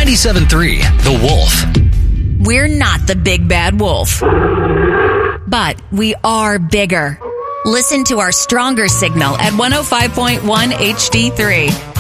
97.3 The Wolf. We're not the big bad wolf, but we are bigger. Listen to our stronger signal at 105.1 HD3.